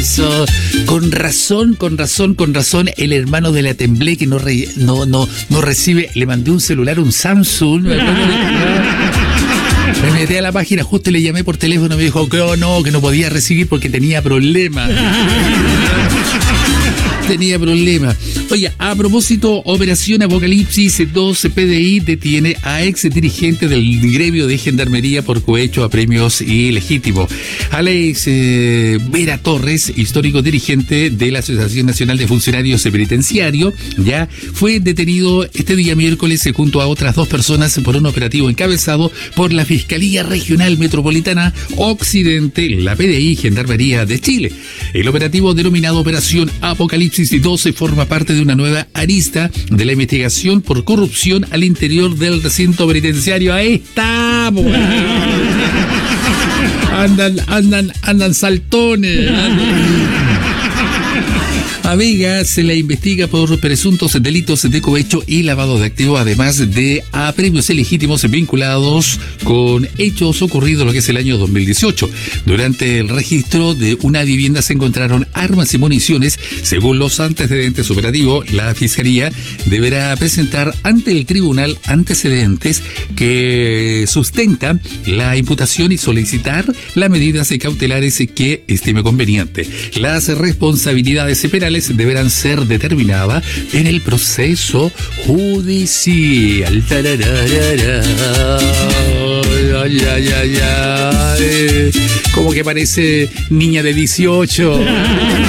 Eso, con razón, el hermano de la Temblé que no recibe, le mandé un celular, un Samsung. Me metí a la página, justo le llamé por teléfono, me dijo que no podía recibir porque tenía problemas. Oye, a propósito, Operación Apocalipsis 2 PDI detiene a ex dirigente del gremio de Gendarmería por cohecho a premios ilegítimos. Alex Vera Torres, histórico dirigente de la Asociación Nacional de Funcionarios Penitenciarios, ya fue detenido este día miércoles junto a otras 2 personas por un operativo encabezado por la Fiscalía Regional Metropolitana Occidente, la PDI Gendarmería de Chile. El operativo denominado Operación Apocalipsis 12 forma parte de una nueva arista de la investigación por corrupción al interior del recinto penitenciario. Ahí estamos. Andan saltones. Amiga, se la investiga por presuntos delitos de cohecho y lavado de activos, además de a premios ilegítimos vinculados con hechos ocurridos lo que es el año 2018. Durante el registro de una vivienda se encontraron armas y municiones. Según los antecedentes operativos, la Fiscalía deberá presentar ante el tribunal antecedentes que sustentan la imputación y solicitar las medidas cautelares que estime conveniente. Las responsabilidades penales deberán ser determinadas en el proceso judicial. Como que parece niña de 18.